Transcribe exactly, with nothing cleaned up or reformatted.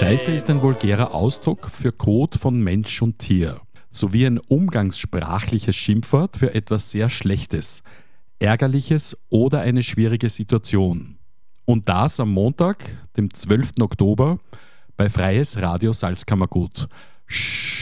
Scheiße ist ein vulgärer Ausdruck für Kot von Mensch und Tier, sowie ein umgangssprachliches Schimpfwort für etwas sehr Schlechtes, Ärgerliches oder eine schwierige Situation. Und das am Montag, dem zwölften Oktober, bei Freies Radio Salzkammergut. Sch